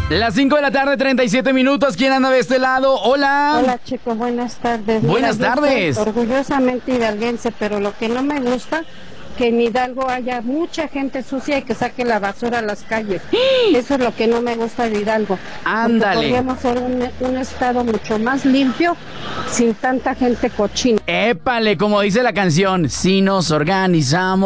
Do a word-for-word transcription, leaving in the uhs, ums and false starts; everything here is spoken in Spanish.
Las cinco de la tarde, treinta y siete minutos. ¿Quién anda de este lado? Hola. Hola, chicos, buenas tardes. Buenas Mira, yo tardes. soy orgullosamente hidalguense, pero lo que no me gusta que en Hidalgo haya mucha gente sucia y que saque la basura a las calles. Eso es lo que no me gusta de Hidalgo. Ándale. Porque podríamos ser un, un estado mucho más limpio sin tanta gente cochina. Épale, como dice la canción, si nos organizamos.